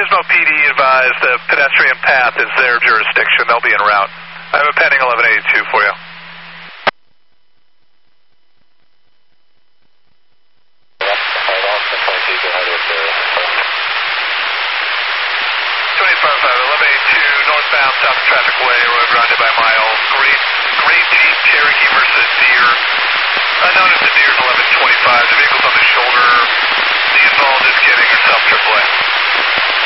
Fresno PD advised the pedestrian path is their jurisdiction. They'll be en route. I have a pending 1182 for you. 1182 northbound South Traffic Way, road grounded by miles. Green Jeep Cherokee